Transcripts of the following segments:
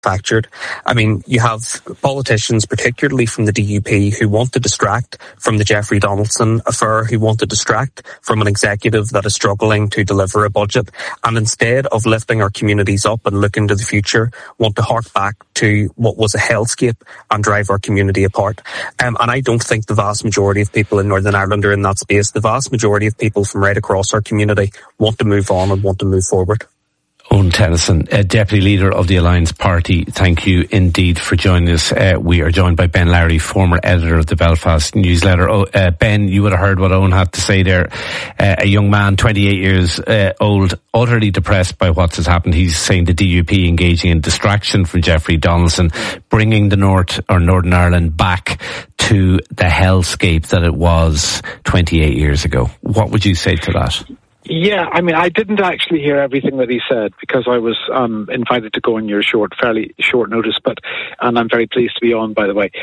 manufactured. I mean, you have politicians, particularly from the DUP, who want to distract from the Jeffrey Donaldson affair, who want to distract from an executive that is struggling to deliver a budget, and instead of lifting our communities up and looking to the future, want to hark back to what was a hellscape and drive our community apart. And I don't think the vast majority of people in Northern Ireland are in that space. The vast majority of people from right across our community want to move on and want to move forward. Owen Tennyson, Deputy Leader of the Alliance Party, thank you indeed for joining us. We are joined by Ben Lowry, former editor of the Belfast Newsletter. Ben, you would have heard what Owen had to say there. A young man, 28 years old, utterly depressed by what has happened. He's saying the DUP engaging in distraction from Jeffrey Donaldson, bringing the Northern Ireland back to the hellscape that it was 28 years ago. What would you say to that? Yeah, I mean, I didn't actually hear everything that he said because I was invited to go on your fairly short notice, and I'm very pleased to be on, by the way.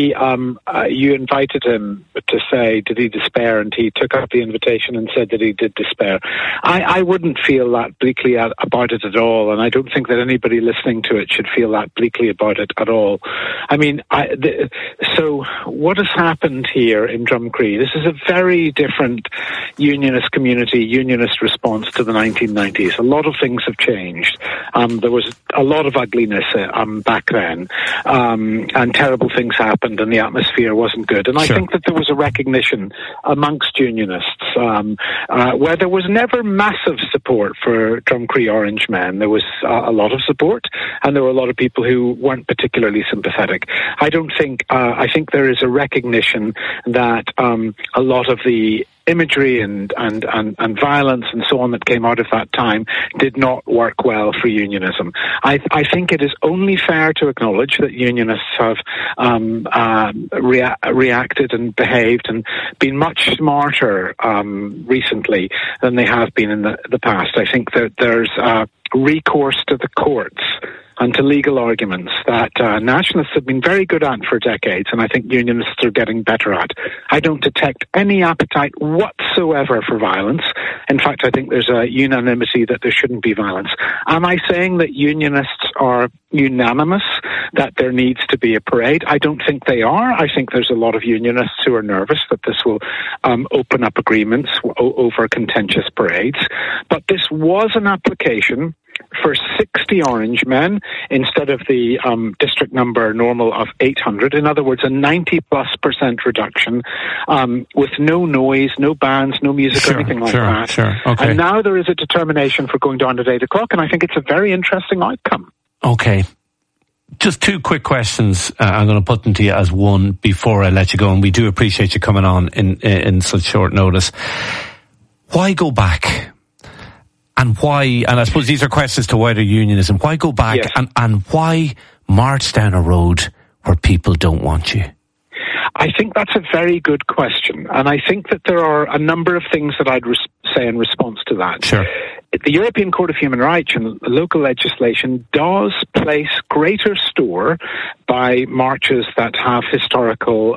You invited him to say, did he despair? And he took up the invitation and said that he did despair. I wouldn't feel that bleakly about it at all, and I don't think that anybody listening to it should feel that bleakly about it at all. I mean, so what has happened here in Drumcree? This is a very different unionist community, unionist response to the 1990s. A lot of things have changed. There was a lot of ugliness back then, and terrible things happened, and the atmosphere wasn't good. And I think that there was a recognition amongst unionists, where there was never massive support for Drumcree Orange Men. There was a lot of support, and there were a lot of people who weren't particularly sympathetic. I think there is a recognition that a lot of the imagery and violence and so on that came out of that time did not work well for unionism. I think it is only fair to acknowledge that unionists have reacted and behaved and been much smarter recently than they have been in the past. I think that there's recourse to the courts and to legal arguments that nationalists have been very good at for decades, and I think unionists are getting better at. I don't detect any appetite whatsoever for violence. In fact, I think there's a unanimity that there shouldn't be violence. Am I saying that unionists are unanimous that there needs to be a parade? I don't think they are. I think there's a lot of unionists who are nervous that this will open up agreements over contentious parades. But this was an application for 60 Orange Men instead of the district number normal of 800. In other words, a 90+% reduction with no noise, no bands, no music, or anything like that. Okay. And now there is a determination for going down at 8 o'clock, and I think it's a very interesting outcome. Okay. Just two quick questions. I'm going to put them to you as one before I let you go, and we do appreciate you coming on in such short notice. Why go back? And why, and I suppose these are questions to wider unionism, why go back and why march down a road where people don't want you? I think that's a very good question. And I think that there are a number of things that I'd say in response to that. Sure. The European Court of Human Rights and local legislation does place greater store by marches that have historical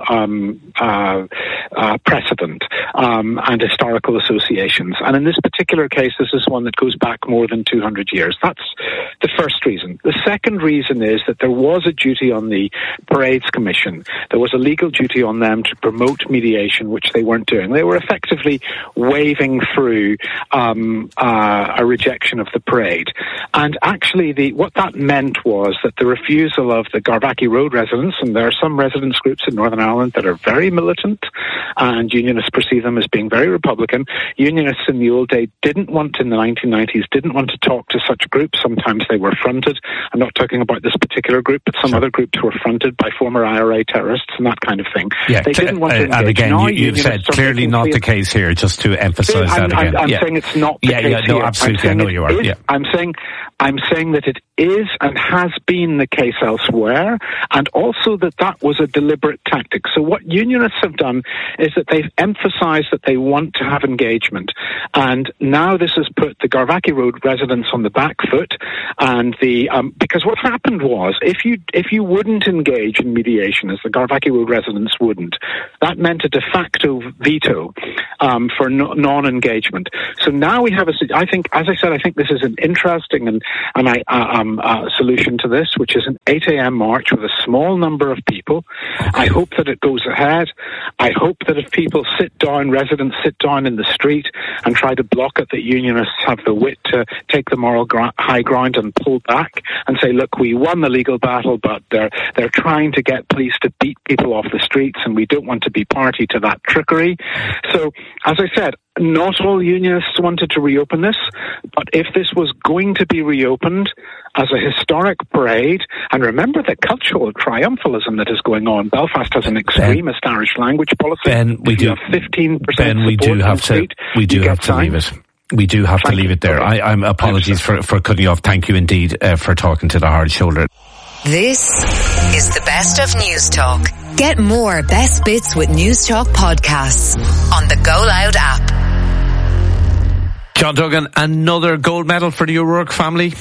precedent and historical associations. And in this particular case, this is one that goes back more than 200 years. That's the first reason. The second reason is that there was a duty on the Parades Commission. There was a legal duty on them to promote mediation, which they weren't doing. They were effectively waving through a rejection of the parade. And actually, what that meant was that the refusal of the Garvaki Road residents, and there are some residents groups in Northern Ireland that are very militant, and unionists perceive them as being very Republican. Unionists in the old day in the 1990s, didn't want to talk to such groups. Sometimes they were fronted. I'm not talking about this particular group, but some other groups were fronted by former IRA terrorists and that kind of thing. Yeah, they didn't want to engage. And again, you've said clearly not the case here, just to emphasise that again. I'm saying it's not the case here. No, absolutely, I know you are. I'm saying that it is and has been the case elsewhere, and also that was a deliberate tactic. So what unionists have done is that they've emphasized that they want to have engagement, and now this has put the Garvaki Road residents on the back foot, and because what happened was, if you wouldn't engage in mediation, as the Garvaki Road residents wouldn't, that meant a de facto veto for non-engagement. So now we have I think this is an interesting and solution to this, which is an 8 a.m. march with a small number of people. I hope that it goes ahead. I hope that if residents sit down in the street and try to block it, that unionists have the wit to take the moral high ground and pull back and say, look, we won the legal battle, but they're trying to get police to beat people off the streets, and we don't want to be party to that trickery. So, as I said, not all unionists wanted to reopen this, but if this was going to be reopened as a historic parade, and remember the cultural triumphalism that is going on. Belfast has an extremist Irish language policy. Ben, we do have 15%. We do have to leave it. We do have to leave it there. I'm apologies for cutting you off. Thank you indeed for talking to the Hard Shoulder. This is the Best of News Talk. Get more Best Bits with News Talk podcasts on the Go Loud app. John Duggan, another gold medal for the O'Rourke family.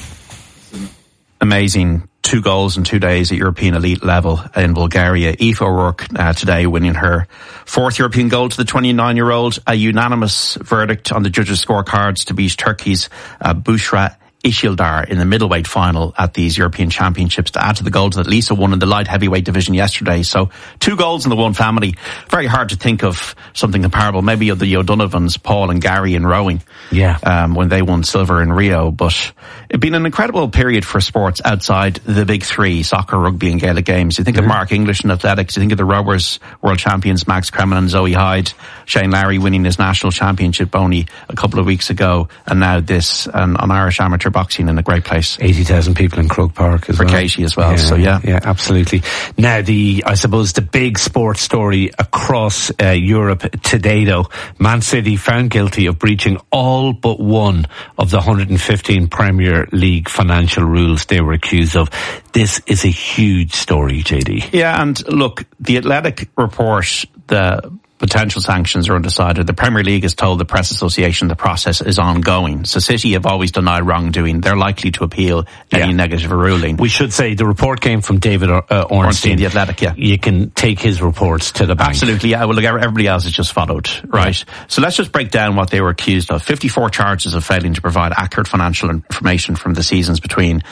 Amazing. 2 goals in 2 days at European elite level in Bulgaria. Aoife O'Rourke today winning her 4th European goal to the 29-year-old. A unanimous verdict on the judges' scorecards to beat Turkey's Bushra Ishildar in the middleweight final at these European Championships, to add to the goals that Lisa won in the light heavyweight division yesterday. So 2 goals in the one family. Very hard to think of something comparable, maybe of the O'Donovans, Paul and Gary in rowing. Yeah. When they won silver in Rio. But it's been an incredible period for sports outside the big 3, soccer, rugby and Gaelic games. You think of Mark English in athletics, you think of the rowers, world champions Max Kremen and Zoe Hyde, Shane Lowry winning his national championship only a couple of weeks ago, and now this on Irish amateur boxing in a great place. 80,000 people in Croke Park as well. For Katie as well, yeah. Yeah, absolutely. Now, I suppose the big sports story across Europe today, though, Man City found guilty of breaching all but one of the 115 Premier League financial rules they were accused of. This is a huge story, JD. Yeah, and look, the Athletic report, the potential sanctions are undecided. The Premier League has told the Press Association the process is ongoing. So City have always denied wrongdoing. They're likely to appeal any negative ruling. We should say the report came from David Ornstein, The Athletic, yeah. You can take his reports to the bank. Absolutely, yeah. Well, look, everybody else has just followed, right? Yeah. So let's just break down what they were accused of. 54 charges of failing to provide accurate financial information from the seasons between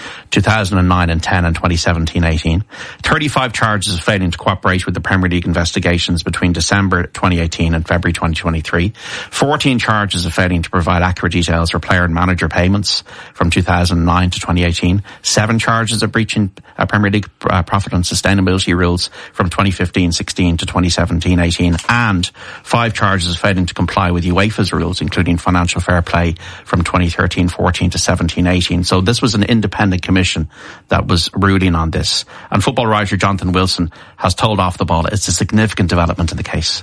2009 and 10 and 2017-18. 35 charges of failing to cooperate with the Premier League investigations between December 2018 and February 2023. 14 charges of failing to provide accurate details for player and manager payments from 2009 to 2018. 7 charges of breaching Premier League profit and sustainability rules from 2015-16 to 2017-18. And 5 charges of failing to comply with UEFA's rules, including financial fair play from 2013-14 to 17-18. So this was an independent commission that was ruling on this. And football writer Jonathan Wilson has told Off the Ball it's a significant development in the case.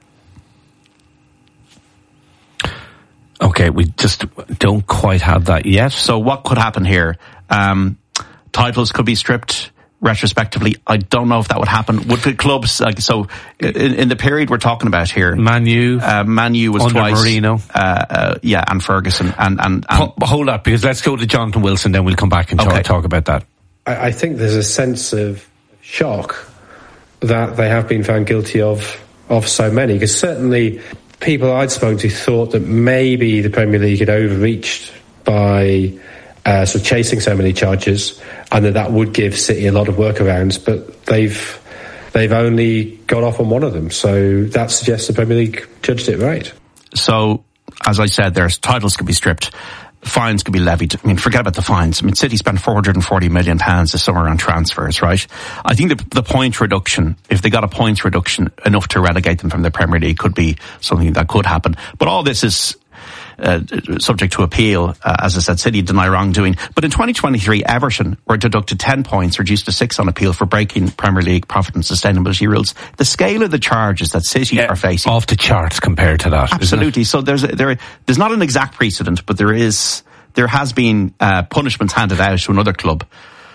Okay, we just don't quite have that yet. So what could happen here? Titles could be stripped retrospectively. I don't know if that would happen. Would the clubs, in the period we're talking about here, Man U was under twice, Mourinho, and Ferguson, and hold up, because let's go to Jonathan Wilson, then we'll come back and talk about that. I think there's a sense of shock that they have been found guilty of so many, because certainly people I'd spoken to thought that maybe the Premier League had overreached by sort of chasing so many charges, and that would give City a lot of workarounds, but they've only got off on one of them, so that suggests the Premier League judged it right. So, as I said, there's titles could be stripped, fines could be levied. I mean, forget about the fines. I mean, City spent £440 million this summer on transfers, right? I think the point reduction, if they got a points reduction enough to relegate them from the Premier League, could be something that could happen. But all this is subject to appeal. As I said, City deny wrongdoing. But in 2023, Everton were deducted 10 points, reduced to 6 on appeal for breaking Premier League profit and sustainability rules. The scale of the charges that City are facing, off the charts compared to that. Absolutely. So there's not an exact precedent, but there has been punishments handed out to another club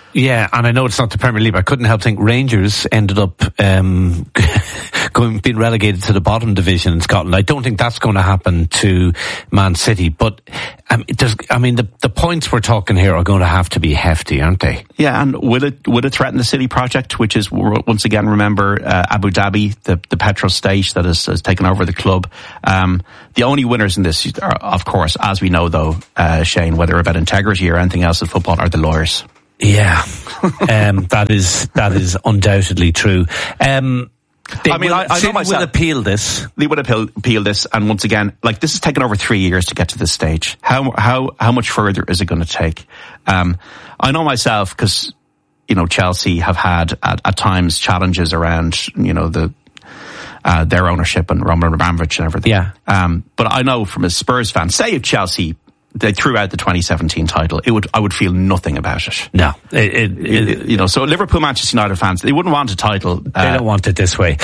Yeah, and I know it's not the Premier League, but I couldn't help think Rangers ended up being relegated to the bottom division in Scotland. I don't think that's going to happen to Man City, but the points we're talking here are going to have to be hefty, aren't they? Yeah, and will it threaten the City project, which is, once again, remember, Abu Dhabi, the petrol state that has taken over the club. The only winners in this are, of course, as we know though, Shane, whether about integrity or anything else in football, are the lawyers. Yeah, that is undoubtedly true. I know myself, will appeal this. They would appeal this, and once again, this has taken over 3 years to get to this stage. How much further is it going to take? I know myself because Chelsea have had at times challenges around their ownership and Roman Abramovich and everything. Yeah. But I know from a Spurs fan, say if Chelsea they threw out the 2017 title, I would feel nothing about it. No. So Liverpool, Manchester United fans, they wouldn't want a title. They don't want it this way.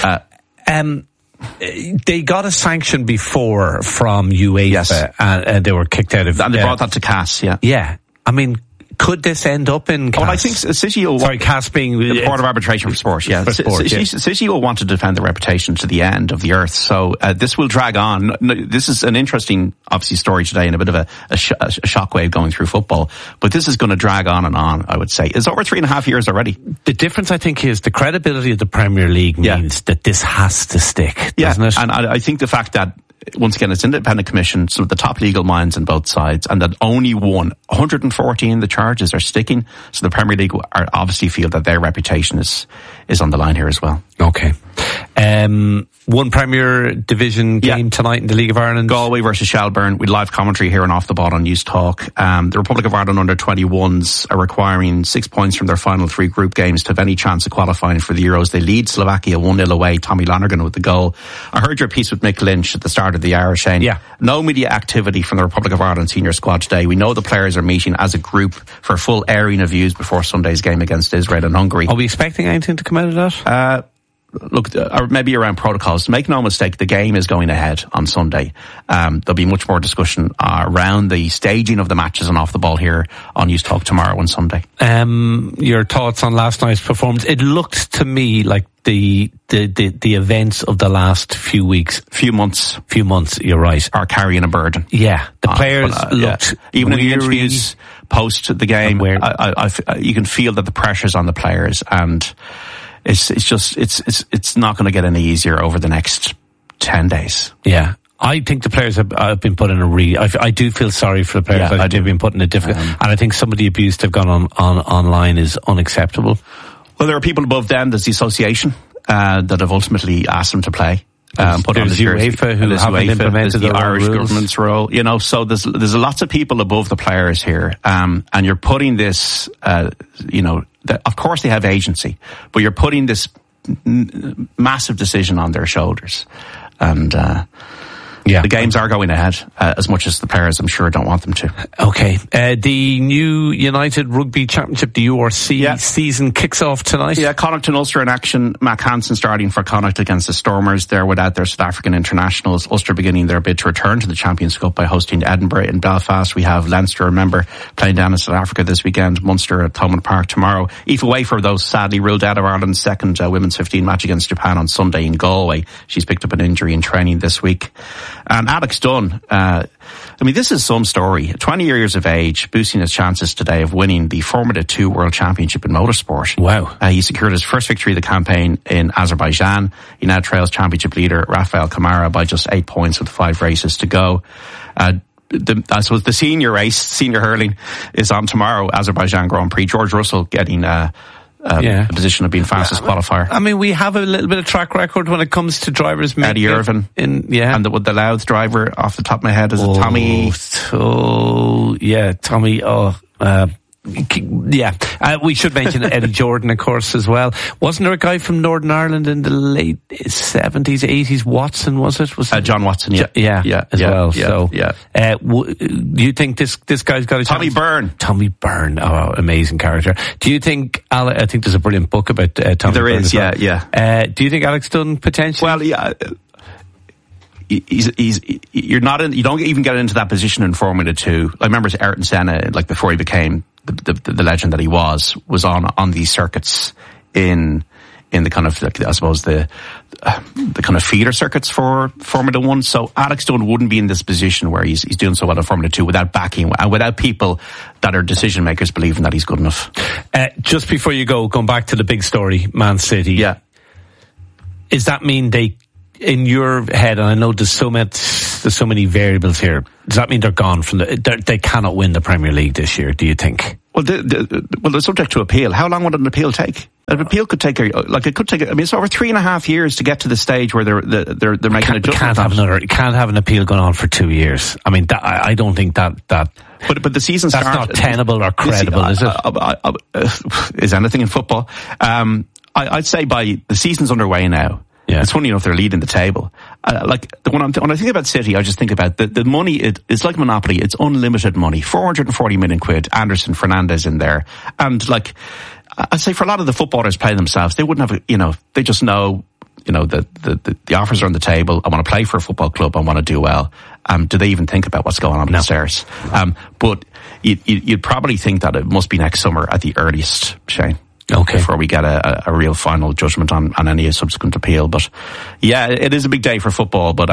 They got a sanction before from UEFA, yes, and they were kicked out of... And they brought that to CAS, yeah. Yeah. I mean, could this end up in CAS? Well, I think City will... Sorry, CAS being... the Court of Arbitration for Sport, yeah. City will want to defend their reputation to the end of the earth, so this will drag on. This is an interesting, obviously, story today and a bit of a shockwave going through football, but this is going to drag on and on, I would say. It's over 3.5 years already. The difference, I think, is the credibility of the Premier League means that this has to stick, doesn't it? And I think the fact that once again, it's an independent commission, some of the top legal minds on both sides, and that only 114 the charges are sticking. So the Premier League are obviously feel that their reputation is on the line here as well. Okay. One Premier Division game tonight in the League of Ireland. Galway versus Shelbourne. With live commentary here on Off the Ball on News Talk. The Republic of Ireland under-21s are requiring 6 points from their final 3 group games to have any chance of qualifying for the Euros. They lead Slovakia 1-0 away. Tommy Lonergan with the goal. I heard your piece with Mick Lynch at the start of the hour, Shane. Yeah. No media activity from the Republic of Ireland senior squad today. We know the players are meeting as a group for a full airing of views before Sunday's game against Israel and Hungary. Are we expecting anything to come out of that? Look, or maybe around protocols. Make no mistake, the game is going ahead on Sunday. There'll be much more discussion around the staging of the matches and Off the Ball here on News Talk tomorrow and Sunday. Your thoughts on last night's performance? It looked to me like the events of the last few months, you're right, are carrying a burden. Yeah, the players looked even weary. In the interviews post the game, you can feel that the pressure's on the players, and it's not going to get any easier over the next 10 days. Yeah. I think the players have been put in I do feel sorry for the players. I think they've been put in a difficult, and I think some of the abuse they've gone on online is unacceptable. Well, there are people above them. There's the association, that have ultimately asked them to play. Put on the UEFA who haven't implemented the Irish rules. government's role. So there's lots of people above the players here. And you're putting this, of course they have agency, but you're putting this massive decision on their shoulders. And, the games are going ahead, as much as the players, I'm sure, don't want them to. Okay. The new United Rugby Championship, the URC season kicks off tonight. Yeah, Connacht and Ulster in action. Mac Hansen starting for Connacht against the Stormers. They're without their South African internationals. Ulster beginning their bid to return to the Champions Cup by hosting Edinburgh in Belfast. We have Leinster, remember, playing down in South Africa this weekend. Munster at Thomond Park tomorrow. Aoife Wafer, though, sadly ruled out of Ireland's second women's 15 match against Japan on Sunday in Galway. She's picked up an injury in training this week. And Alex Dunn, this is some story. 20 years of age, boosting his chances today of winning the Formula 2 World Championship in motorsport. Wow. He secured his first victory of the campaign in Azerbaijan. He now trails championship leader Rafael Kamara by just 8 points with 5 races to go. I suppose the senior hurling is on tomorrow, Azerbaijan Grand Prix. George Russell getting a position of being fastest qualifier. We have a little bit of track record when it comes to drivers. Eddie Irvine. And the Louth driver off the top of my head is Tommy. Tommy. We should mention Eddie Jordan, of course, as well. Wasn't there a guy from Northern Ireland in the late 70s, 80s? Watson, was it? John Watson, do you think this guy's got a Tommy chance? Byrne. Tommy Byrne, amazing character. Do you think, I think there's a brilliant book about Tommy Byrne. There is, well. Do you think Alex Dunn potentially? Well, yeah. You don't even get into that position in Formula 2. I remember Ayrton Senna, before he became the legend that he was on these circuits in the kind of, like, I suppose the kind of feeder circuits for Formula One. So Alex Dunn wouldn't be in this position where he's doing so well in Formula 2 without backing and without people that are decision makers believing that he's good enough. Just before you go, going back to the big story, Man City. Yeah. Does that mean they, in your head, and I know there's so many variables here, does that mean they're gone from they cannot win the Premier League this year, do you think? Well, they're subject to appeal. How long would an appeal take? An appeal could take it's over 3.5 years to get to the stage where they're making a judgment. You can't have an appeal going on for 2 years. I mean, I don't think that. But the season starts. That's not tenable or credible, is it? Is anything in football? I'd say by the season's underway now. Yeah. It's funny enough they're leading the table. When I think about City, I just think about the money. It's like Monopoly. It's unlimited money. 440 million quid. Anderson, Fernandez in there, and I'd say for a lot of the footballers playing themselves, they wouldn't have. They just know. The offers are on the table. I want to play for a football club. I want to do well. Do they even think about what's going on upstairs? But you'd probably think that it must be next summer at the earliest, Shane. Okay. Before we get a real final judgment on any subsequent appeal. But yeah, it is a big day for football, but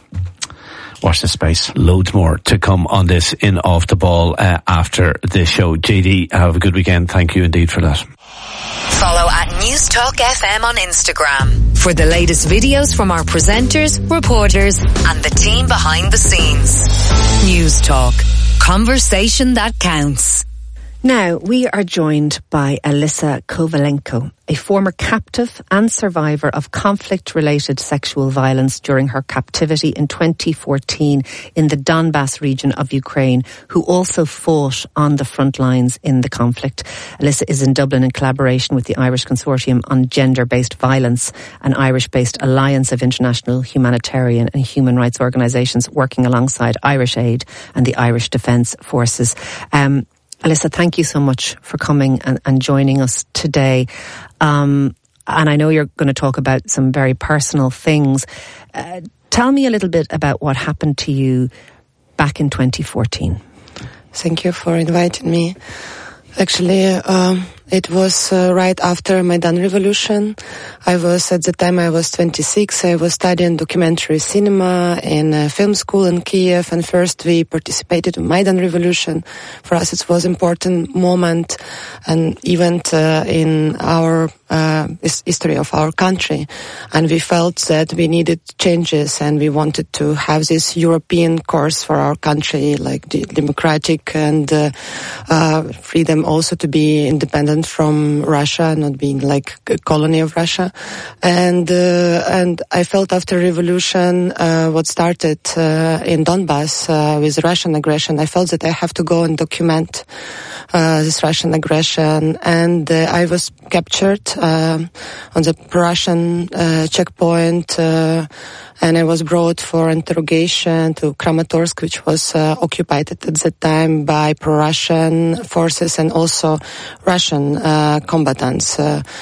watch this space. Loads more to come on this in Off the Ball after this show. JD, have a good weekend. Thank you indeed for that. Follow at News Talk FM on Instagram for the latest videos from our presenters, reporters and the team behind the scenes. News Talk. Conversation that counts. Now, we are joined by Alyssa Kovalenko, a former captive and survivor of conflict-related sexual violence during her captivity in 2014 in the Donbass region of Ukraine, who also fought on the front lines in the conflict. Alyssa is in Dublin in collaboration with the Irish Consortium on Gender-Based Violence, an Irish-based alliance of international humanitarian and human rights organisations working alongside Irish Aid and the Irish Defence Forces. Alyssa, thank you so much for coming and joining us today. And I know you're going to talk about some very personal things. Tell me a little bit about what happened to you back in 2014. Thank you for inviting me. Actually, it was right after Maidan Revolution. At the time I was 26. I was studying documentary cinema in a film school in Kiev, and first we participated in Maidan Revolution. For us it was an important moment and event in our history of our country, and we felt that we needed changes and we wanted to have this European course for our country, like democratic and freedom also to be independent from Russia, not being like a colony of Russia. And I felt after revolution, what started in Donbass with Russian aggression, I felt that I have to go and document this Russian aggression. And I was captured on the Russian checkpoint, and I was brought for interrogation to Kramatorsk, which was occupied at that time by pro-Russian forces and also Russian combatants.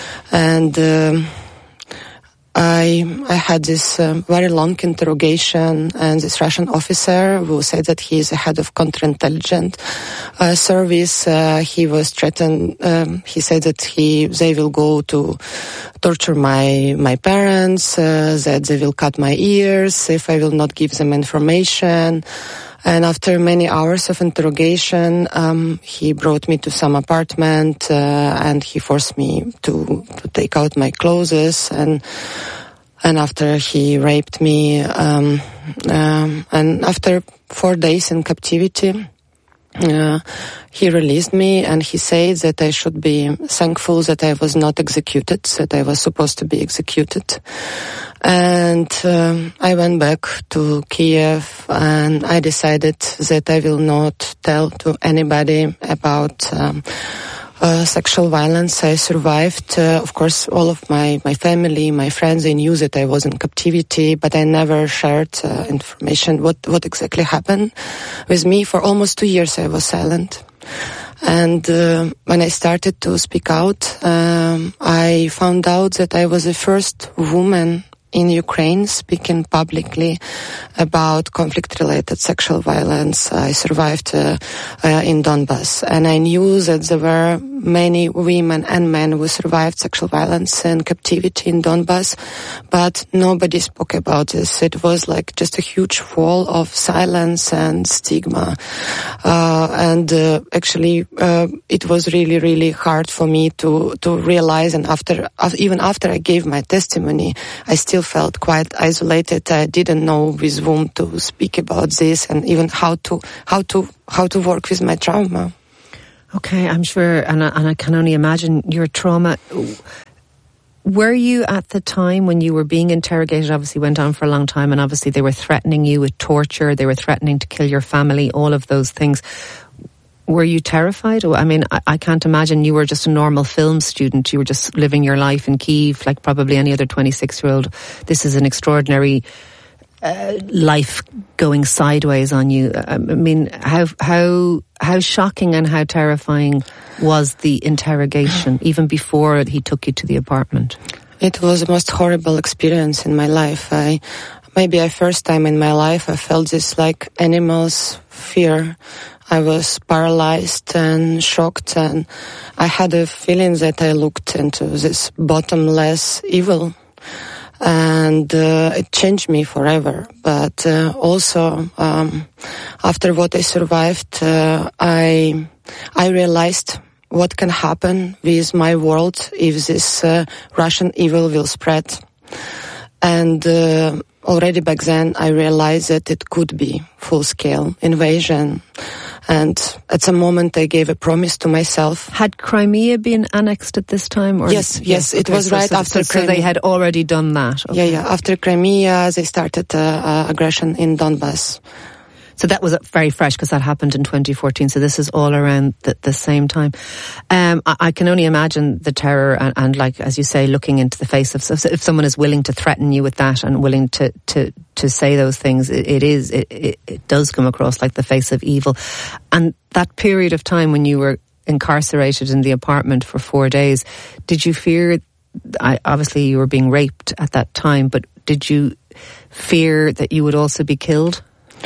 I had this very long interrogation, and this Russian officer who said that he is the head of counterintelligence service, he was threatened. He said that they will go to torture my parents, that they will cut my ears if I will not give them information. And after many hours of interrogation, he brought me to some apartment, and he forced me to take out my clothes, and after he raped me, and after 4 days in captivity, he released me, and he said that I should be thankful that I was not executed, that I was supposed to be executed. And I went back to Kiev, and I decided that I will not tell to anybody about sexual violence I survived. Of course, all of my family, my friends, they knew that I was in captivity, but I never shared information what exactly happened with me. For almost 2 years I was silent. And when I started to speak out, I found out that I was the first woman in Ukraine speaking publicly about conflict-related sexual violence. I survived in Donbas, and I knew that there were many women and men who survived sexual violence and captivity in Donbas, but nobody spoke about this. It was like just a huge wall of silence and stigma. Actually, it was really, really hard for me to realize, and even after I gave my testimony, I still felt quite isolated. I didn't know with whom to speak about this, and even how to work with my trauma. Okay, I'm sure, and I can only imagine your trauma. Were you at the time when you were being interrogated, obviously went on for a long time, and obviously they were threatening you with torture, they were threatening to kill your family, all of those things. Were you terrified? I mean, I can't imagine you were just a normal film student. You were just living your life in Kyiv like probably any other 26-year-old. This is an extraordinary life going sideways on you. I mean, how shocking and how terrifying was the interrogation, even before he took you to the apartment? It was the most horrible experience in my life. Maybe first time in my life I felt this like animals' fear. I was paralyzed and shocked, and I had a feeling that I looked into this bottomless evil. And it changed me forever. But also, after what I survived, I realized what can happen with my world if this Russian evil will spread. And already back then, I realized that it could be full-scale invasion. And at some moment, I gave a promise to myself. Had Crimea been annexed at this time? Or yes, it was right after Crimea. So they had already done that? Okay. Yeah. After Crimea, they started aggression in Donbas. So that was very fresh because that happened in 2014. So this is all around the same time. I can only imagine the terror and like, as you say, looking into the face of, if someone is willing to threaten you with that and willing to say those things, it does come across like the face of evil. And that period of time when you were incarcerated in the apartment for 4 days, did you fear, obviously you were being raped at that time, but did you fear that you would also be killed?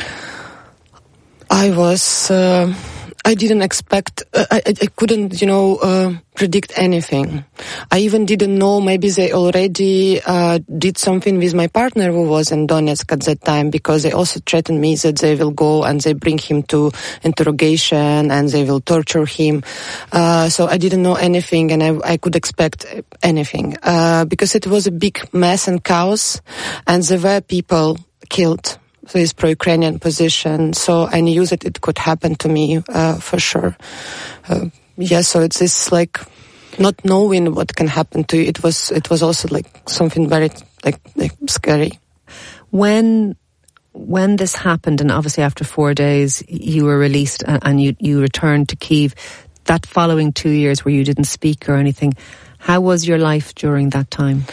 I didn't expect, I couldn't, predict anything. I even didn't know, maybe they already did something with my partner who was in Donetsk at that time, because they also threatened me that they will go and they bring him to interrogation and they will torture him. So I didn't know anything, and I could expect anything, because it was a big mess and chaos, and there were people killed. This pro-Ukrainian position, so I knew that it could happen to me for sure. So it's this like not knowing what can happen to you. It was also like something very like scary. When this happened, and obviously after 4 days you were released and you returned to Kyiv. That following 2 years where you didn't speak or anything, how was your life during that time?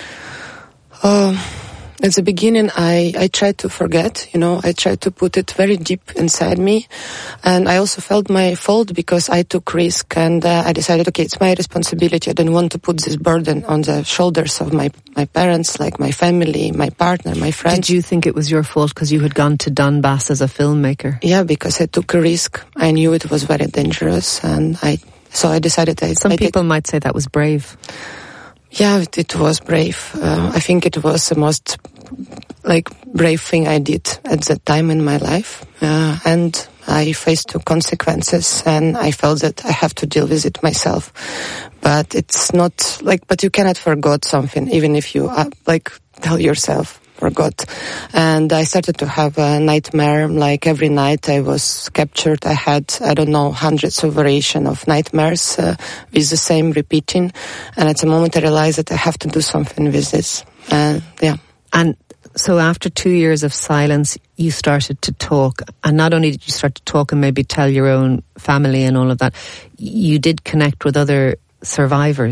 At the beginning, I tried to forget, I tried to put it very deep inside me. And I also felt my fault because I took risk, and I decided, okay, it's my responsibility. I don't want to put this burden on the shoulders of my parents, like my family, my partner, my friends. Did you think it was your fault because you had gone to Donbass as a filmmaker? Yeah, because I took a risk. I knew it was very dangerous, and so I decided Some people might say that was brave. Yeah, it was brave. I think it was the most brave thing I did at that time in my life. And I faced the consequences, and I felt that I have to deal with it myself. But it's not but you cannot forget something, even if you tell yourself forgot. And I started to have a nightmare, every night I was captured. I had, hundreds of variations of nightmares with the same repeating. And at the moment I realized that I have to do something with this. And so after 2 years of silence, you started to talk. And not only did you start to talk and maybe tell your own family and all of that, you did connect with other survivors.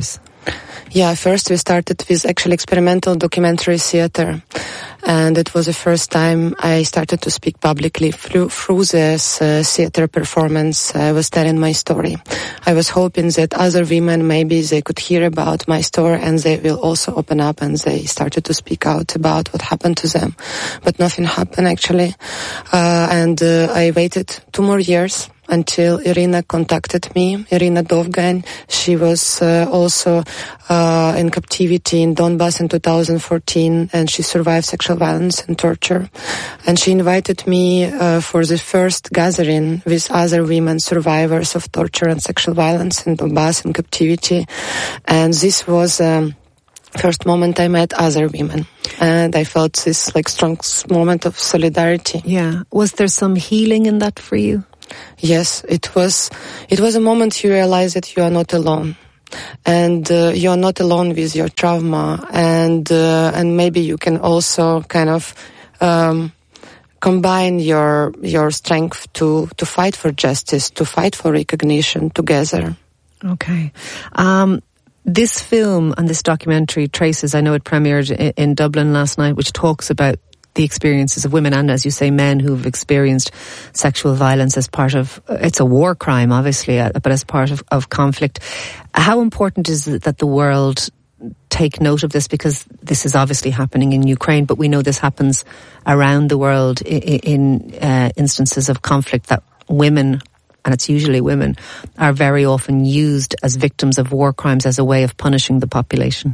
Yeah, first we started with actually experimental documentary theater. And it was the first time I started to speak publicly through this theater performance. I was telling my story. I was hoping that other women, maybe they could hear about my story and they will also open up and they started to speak out about what happened to them. But nothing happened actually. And I waited 2 more years until Irina contacted me, Irina Dovgan. She was also in captivity in Donbass in 2014, and she survived sexual violence and torture. And she invited me for the first gathering with other women survivors of torture and sexual violence in Donbass in captivity. And this was first moment I met other women, and I felt this strong moment of solidarity. Yeah. Was there some healing in that for you? Yes, it was a moment you realize that you are not alone, and you are not alone with your trauma, and maybe you can also kind of combine your strength to fight for justice, to fight for recognition together. Okay. This film and this documentary, Traces, I know it premiered in Dublin last night, which talks about the experiences of women and, as you say, men who've experienced sexual violence as part of, it's a war crime, obviously, but as part of conflict. How important is it that the world take note of this? Because this is obviously happening in Ukraine, but we know this happens around the world in instances of conflict, that women, and it's usually women, are very often used as victims of war crimes as a way of punishing the population.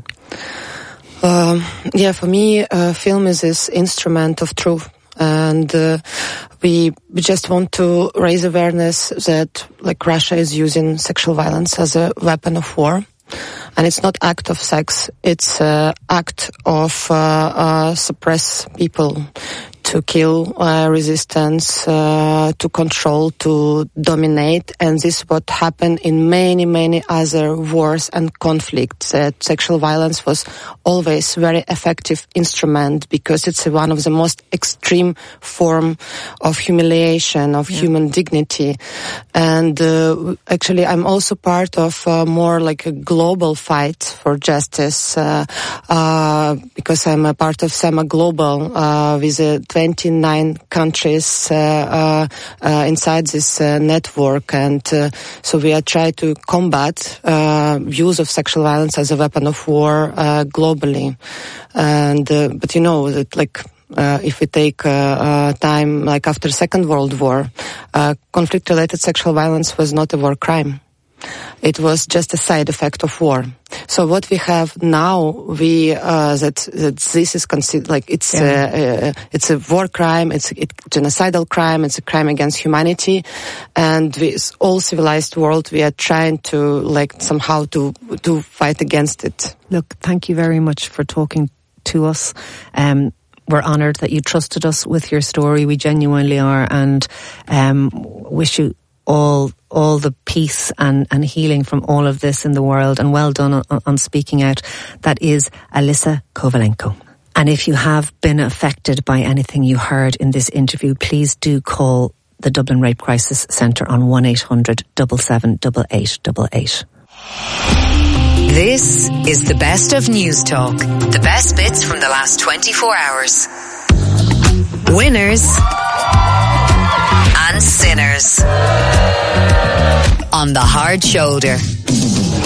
For me, film is this instrument of truth, and we just want to raise awareness that, Russia is using sexual violence as a weapon of war, and it's not act of sex; it's act of suppress people, to kill resistance, to control, to dominate. And this is what happened in many, many other wars and conflicts. That sexual violence was always very effective instrument because it's one of the most extreme form of humiliation of human dignity. And actually, I'm also part of more like a global fight for justice because I'm a part of SEMA Global with a 29 countries inside this network, and so we are trying to combat use of sexual violence as a weapon of war globally. And but you know that if we take time after Second World War, conflict-related sexual violence was not a war crime. It was just a side effect of war. So what we have now, that this is considered it's a war crime, it's a genocidal crime, it's a crime against humanity, and with all civilized world, we are trying to somehow to fight against it. Look, thank you very much for talking to us. We're honoured that you trusted us with your story. We genuinely are, and wish you all the peace and healing from all of this in the world, and well done on speaking out. That is Alyssa Kovalenko. And if you have been affected by anything you heard in this interview, please do call the Dublin Rape Crisis Centre on 1-800-778888. This is the best of News Talk. The best bits from the last 24 hours. Winners and sinners on the Hard Shoulder.